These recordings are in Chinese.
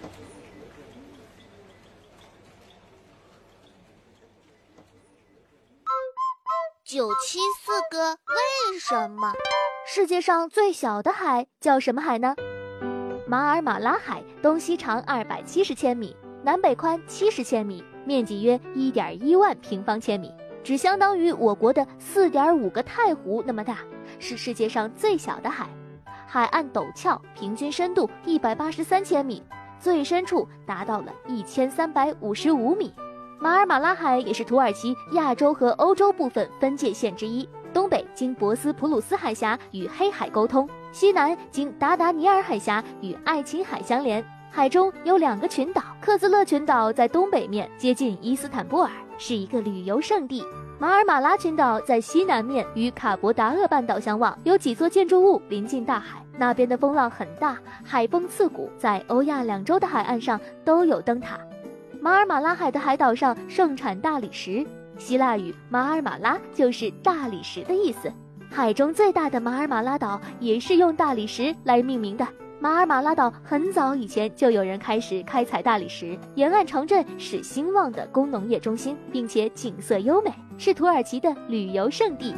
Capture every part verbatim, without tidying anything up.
九七四哥，为什么？ 世界上最小的海叫什么海呢？马尔马拉海，东西长二百七十千米，南北宽七十千米，面积约 一点一万平方千米，只相当于我国的 四点五个太湖那么大，是世界上最小的海。海岸陡峭，平均深度一百八十三千米，最深处达到了一千三百五十五米。马尔马拉海也是土耳其亚洲和欧洲部分分界线之一，东北经博斯普鲁斯海峡与黑海沟通，西南经达达尼尔海峡与爱琴海相连。海中有两个群岛，克孜勒群岛在东北面接近伊斯坦布尔，是一个旅游胜地。马尔马拉群岛在西南面与卡伯达厄半岛相望，有几座建筑物临近大海，那边的风浪很大，海风刺骨，在欧亚两洲的海岸上都有灯塔。马尔马拉海的海岛上盛产大理石，希腊语马尔马拉就是大理石的意思。海中最大的马尔马拉岛也是用大理石来命名的。马尔马拉岛很早以前就有人开始开采大理石，沿岸城镇是兴旺的工农业中心，并且景色优美，是土耳其的旅游胜地。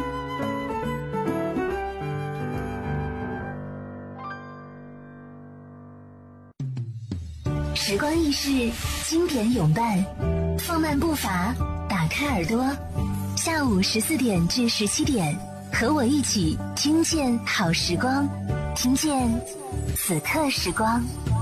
时光易逝，经典永伴，放慢步伐，打开耳朵，下午十四点至十七点，和我一起听见好时光，听见此刻时光。